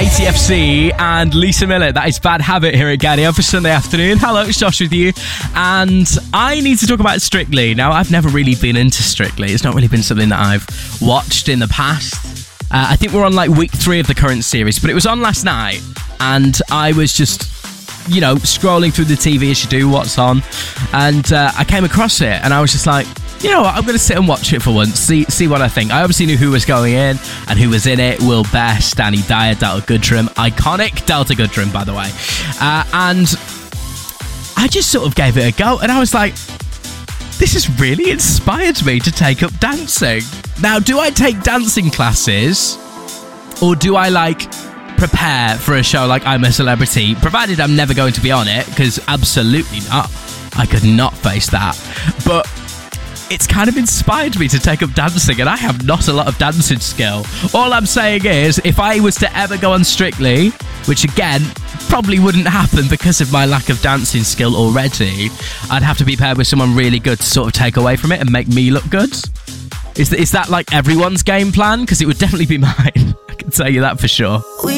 ATFC and Lisa Miller. That is Bad Habit here at Gania for Sunday afternoon. Hello, it's Josh with you. And I need to talk about Strictly. Now, I've never really been into Strictly. It's not really been something that I've watched in the past. I think we're on like week 3 of the current series, but it was on last night. And I was just, scrolling through the TV as you do, what's on. And I came across it and I was just like, you know what, I'm going to sit and watch it for once, see what I think. I obviously knew who was going in and who was in it. Will Best, Danny Dyer, Delta Goodrem. Iconic Delta Goodrem, by the way. And I just sort of gave it a go. And I was like, this has really inspired me to take up dancing. Now, do I take dancing classes? Or do I, prepare for a show like I'm a Celebrity, provided I'm never going to be on it, because absolutely not. I could not face that. But it's kind of inspired me to take up dancing, and I have not a lot of dancing skill. All I'm saying is, if I was to ever go on Strictly, which again, probably wouldn't happen because of my lack of dancing skill already, I'd have to be paired with someone really good to sort of take away from it and make me look good. Is that like everyone's game plan? Because it would definitely be mine. I can tell you that for sure.